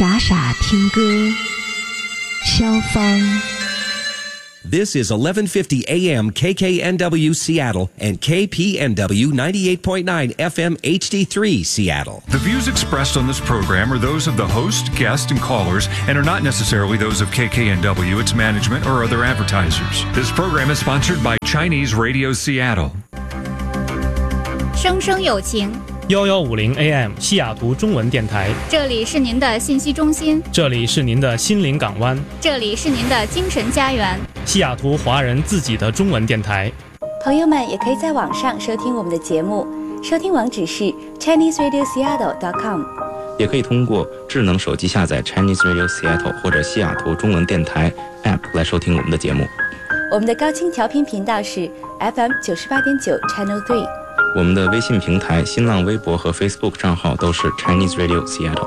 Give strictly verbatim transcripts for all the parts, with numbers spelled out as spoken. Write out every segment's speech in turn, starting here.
傻傻听歌，肖芳。 This is eleven fifty A M K K N W Seattle and K P N W ninety-eight point nine F M H D three Seattle. The views expressed on this program are those of the host, guest, and callers and are not necessarily those of K K N W, its management, or other advertisers. This program is sponsored by Chinese Radio Seattle. 生生有情一一五零 A M 西雅图中文电台， 这里是您的信息中心， 这里是您的心灵港湾， 这里是您的精神家园， 西雅图华人自己的中文电台。 朋友们也可以在网上收听我们的节目，收听网址是 chinese radio seattle dot com， 也可以通过智能手机下载 Chinese Radio Seattle 或者西雅图中文电台 App 来收听我们的节目。 我们的高清调频频道是 F M 九十八点九 Channel 三。 我们的微信平台、新浪微博和 Facebook 账号都是 Chinese Radio Seattle。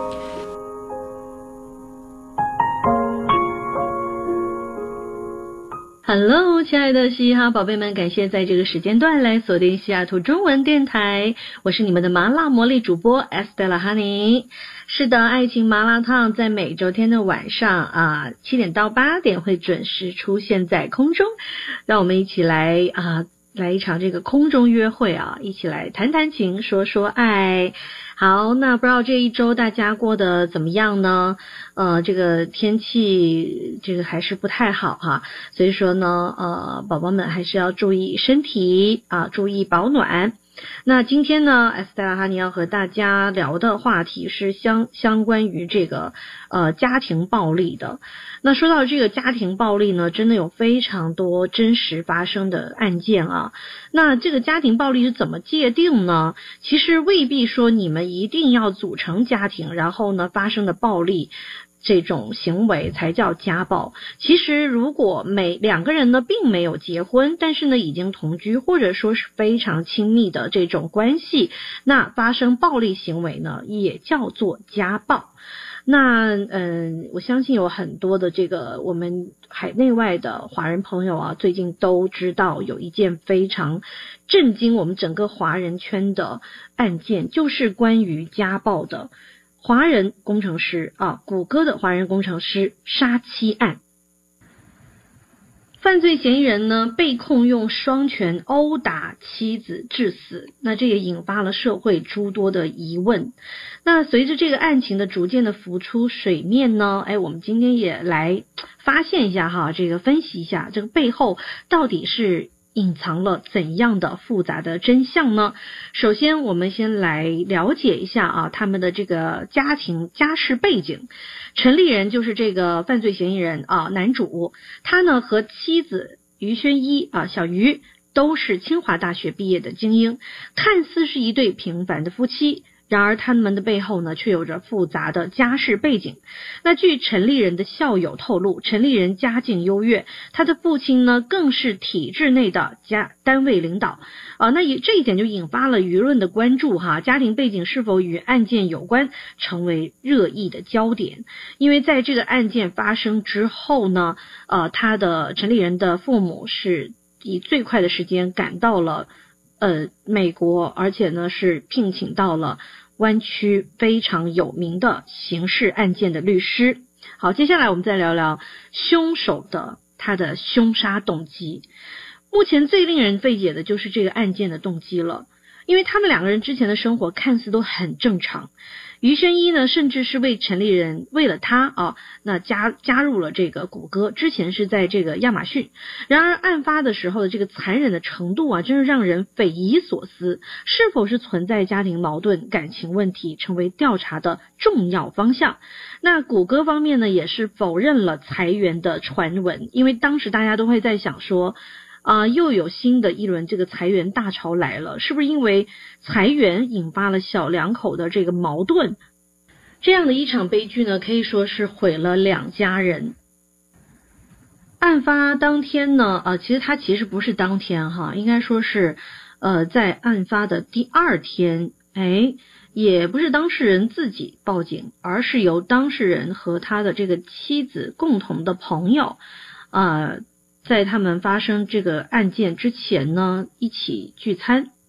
Hello， 亲爱的嘻哈宝贝们，感谢在这个时间段来锁定西雅图中文电台，我是你们的麻辣魔力主播 Estella Honey。是的，爱情麻辣烫在每周天的晚上啊七点到八点会准时出现在空中，让我们一起来啊来一场这个空中约会啊，一起来谈谈情，说说爱。好，那不知道这一周大家过得怎么样呢？呃，这个天气这个还是不太好哈，所以说呢，呃，宝宝们还是要注意身体啊，注意保暖。那今天呢 Estella Honey 要和大家聊的话题是相相关于这个呃家庭暴力的。那说到这个家庭暴力呢，真的有非常多真实发生的案件啊。那这个家庭暴力是怎么界定呢？其实未必说你们一定要组成家庭，然后呢发生的暴力这种行为才叫家暴。其实如果每两个人呢并没有结婚，但是呢已经同居，或者说是非常亲密的这种关系，那发生暴力行为呢也叫做家暴。那嗯，我相信有很多的这个我们海内外的华人朋友啊，最近都知道有一件非常震惊我们整个华人圈的案件，就是关于家暴的。华人工程师啊，谷歌的华人工程师杀妻案。犯罪嫌疑人呢被控用双拳殴打妻子致死，那这也引发了社会诸多的疑问。那随着这个案情的逐渐的浮出水面呢，哎，我们今天也来发现一下哈，这个分析一下这个背后到底是隐藏了怎样的复杂的真相呢？首先我们先来了解一下啊，他们的这个家庭家世背景。陈立人就是这个犯罪嫌疑人啊，男主，他呢和妻子于宣一啊，小于都是清华大学毕业的精英，看似是一对平凡的夫妻。然而他们的背后呢却有着复杂的家世背景。那据陈立人的校友透露，陈立人家境优越，他的父亲呢更是体制内的家单位领导啊、呃，那也这一点就引发了舆论的关注哈，家庭背景是否与案件有关成为热议的焦点。因为在这个案件发生之后呢，呃他的陈立人的父母是以最快的时间赶到了呃，美国，而且呢是聘请到了湾区非常有名的刑事案件的律师。好，接下来我们再聊聊凶手的他的凶杀动机。目前最令人费解的就是这个案件的动机了，因为他们两个人之前的生活看似都很正常。于宣一呢，甚至是为陈立人为了他啊，那加加入了这个谷歌，之前是在这个亚马逊。然而案发的时候的这个残忍的程度啊，真是让人匪夷所思。是否是存在家庭矛盾、感情问题，成为调查的重要方向。那谷歌方面呢，也是否认了裁员的传闻，因为当时大家都会在想说。啊、呃，又有新的一轮这个裁员大潮来了，是不是因为裁员引发了小两口的这个矛盾？这样的一场悲剧呢，可以说是毁了两家人。案发当天呢，呃，其实它其实不是当天哈，应该说是，呃，在案发的第二天，哎，也不是当事人自己报警，而是由当事人和他的这个妻子共同的朋友，呃。在他们发生这个案件之前呢，一起聚餐。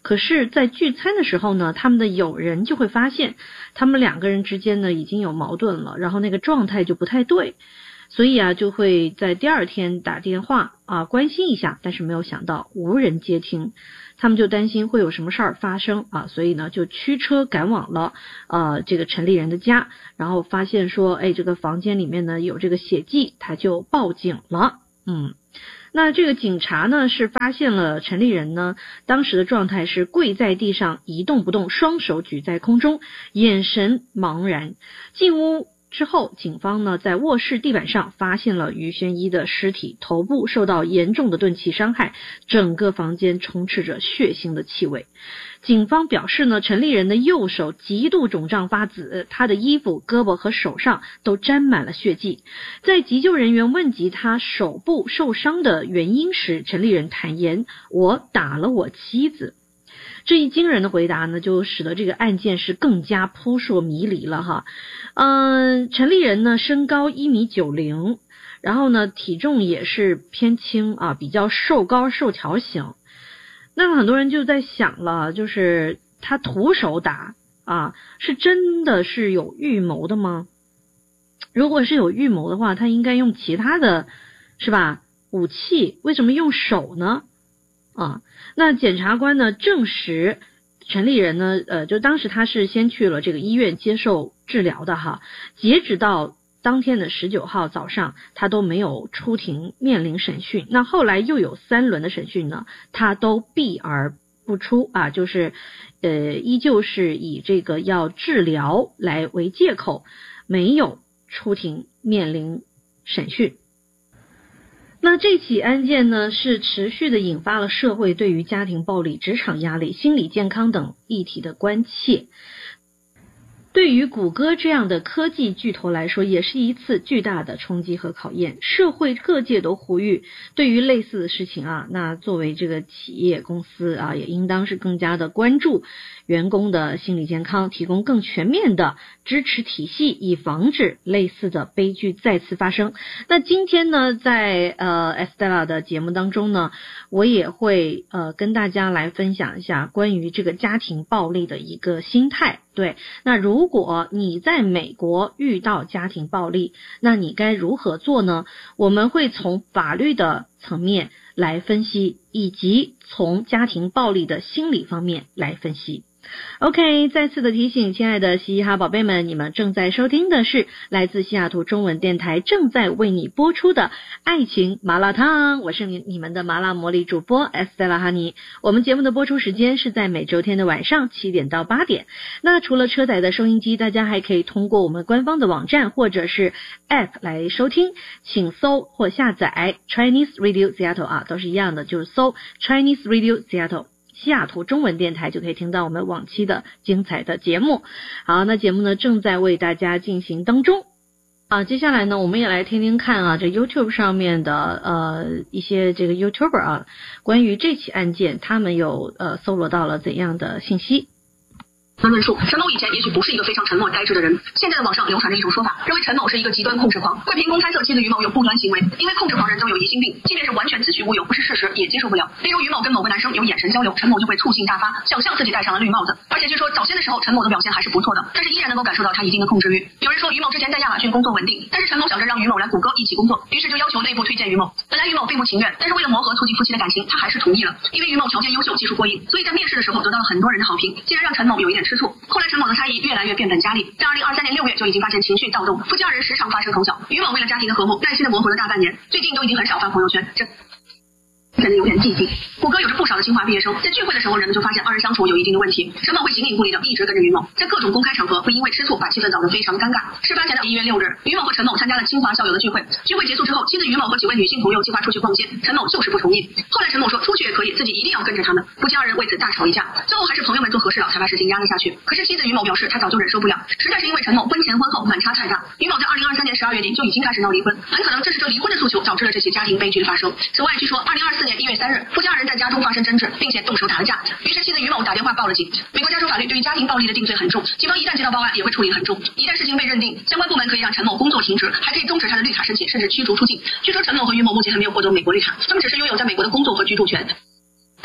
可是在聚餐的时候呢，他们的友人就会发现他们两个人之间呢已经有矛盾了，然后那个状态就不太对，所以啊就会在第二天打电话啊关心一下，但是没有想到无人接听，他们就担心会有什么事儿发生啊，所以呢就驱车赶往了呃这个陈立人的家，然后发现说哎这个房间里面呢有这个血迹，他就报警了。嗯，那这个警察呢是发现了陈立人呢当时的状态是跪在地上一动不动，双手举在空中，眼神茫然。进屋之后，警方呢在卧室地板上发现了于宣一的尸体，头部受到严重的钝器伤害，整个房间充斥着血腥的气味。警方表示呢，陈立人的右手极度肿胀发紫，他的衣服、胳膊和手上都沾满了血迹。在急救人员问及他手部受伤的原因时，陈立人坦言：“我打了我妻子。”这一惊人的回答呢，就使得这个案件是更加扑朔迷离了哈。嗯，陈立人呢身高一米九零，然后呢体重也是偏轻啊，比较瘦高瘦条型。那很多人就在想了，就是他徒手打啊，是真的是有预谋的吗？如果是有预谋的话，他应该用其他的是吧武器，为什么用手呢？啊，那检察官呢证实陈立人呢呃就当时他是先去了这个医院接受治疗的哈，截止到当天的十九号早上，他都没有出庭面临审讯。那后来又有三轮的审讯呢，他都避而不出啊，就是呃依旧是以这个要治疗来为借口，没有出庭面临审讯。那这起案件呢，是持续的引发了社会对于家庭暴力、职场压力、心理健康等议题的关切。对于谷歌这样的科技巨头来说，也是一次巨大的冲击和考验。社会各界都呼吁，对于类似的事情啊，那作为这个企业公司啊，也应当是更加的关注员工的心理健康，提供更全面的支持体系，以防止类似的悲剧再次发生。那今天呢，在呃 Estella 的节目当中呢，我也会呃跟大家来分享一下关于这个家庭暴力的一个心态。对，那如果你在美国遇到家庭暴力，那你该如何做呢？我们会从法律的层面来分析，以及从家庭暴力的心理方面来分析。OK， 再次的提醒，亲爱的嘻嘻哈宝贝们，你们正在收听的是来自西雅图中文电台正在为你播出的爱情麻辣烫，我是你你们的麻辣魔力主播 Estella Honey。我们节目的播出时间是在每周天的晚上七点到八点。那除了车载的收音机，大家还可以通过我们官方的网站或者是 App 来收听，请搜或下载 Chinese Radio Seattle 啊，都是一样的，就是搜 Chinese Radio Seattle。西雅图中文电台就可以听到我们往期的精彩的节目。好，那节目呢正在为大家进行当中啊。接下来呢，我们也来听听看啊，这 YouTube 上面的呃一些这个 YouTuber 啊，关于这起案件，他们有呃搜罗到了怎样的信息。 论述陈某以前也许不是一个非常沉默呆滞的人，现在的网上流传着一种说法，认为陈某是一个极端控制狂，会凭空猜测妻子于某有不端行为，因为控制狂人都有疑心病，即便是完全子虚乌有不是事实也接受不了。例如于某跟某个男生有眼神交流，陈某就会醋性大发，想象自己戴上了绿帽子，而且据说早先的时候陈某的表现还是不错的，但是依然能够感受到他一定的控制欲。有人说于某之前在亚马逊工作稳定，但是陈某想着让于某来谷歌一起工作，于是就要求内部推荐于某。本来于某并不情愿，但是为了磨合促进夫妻的感情，他还是同意了，因为于某条件优秀，技术过硬，所以在面试的时候得到了很多人的好评，竟然让陈某有一点吃醋。后来陈某的猜疑越来越变本加厉，在二零二三年六月就已经发现情绪躁动，夫妻二人时常发生口角。于某为了家庭的和睦，耐心的磨合了大半年，最近都已经很少发朋友圈，这真的有点寂静。谷歌有着不少的清华毕业生，在聚会的时候，人们就发现二人相处有一定的问题。陈某会形影不离的一直跟着于某，在各种公开场合会因为吃醋把气氛搞得非常尴尬。事发前的一月六日，于某和陈某参加了清华校友的聚会，聚会结束之后，妻子于某和几位女性朋友计划出去逛街，陈某就是不同意。后来陈某说出去也可以，自己一定要跟着他们，夫妻二人为此大吵一架，最后还是朋友们做和事佬才把事情压了下去。可是妻子于某表示她早就忍受不了，实在是因为陈某婚前婚后反差太大。于某在二零二三年十二月底就已经开始闹离婚，很可能正是这离婚的诉求导致了这些家庭悲剧的发生。此外，据说二零二四年一月三日，夫妻二人在家中发生争执，并且动手打了架，于是妻子于某打电话报了警。美国加州法律对于家庭暴力的定罪很重，警方一旦接到报案也会处理很重，一旦事情被认定，相关部门可以让陈某工作停职，还可以终止他的绿卡申请，甚至驱逐出境。据说陈某和于某目前还没有获得美国绿卡，他们只是拥有在美国的工作和居住权。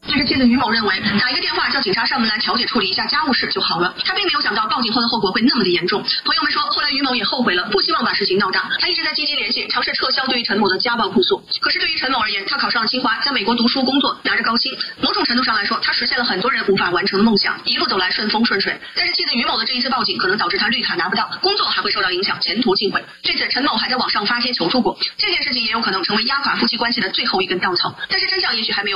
但是妻子于某认为打一个电话叫警察上门来调解处理一下家务事就好了，他并没有想到报警后的后果会那么的严重。朋友们说，后来于某也后悔了，不希望把事情闹大，他一直在积极联系，尝试撤销对于陈某的家暴控诉。可是对于陈某而言，他考上了清华，在美国读书工作，拿着高薪，某种程度上来说，他实现了很多人无法完成的梦想，一路走来顺风顺水。但是妻子于某的这一次报警，可能导致他绿卡拿不到，工作还会受到影响，前途尽毁。对此，陈某还在网上发帖求助过，这件事情也有可能成为压垮夫妻关系的最后一根稻草。但是真相也许还没有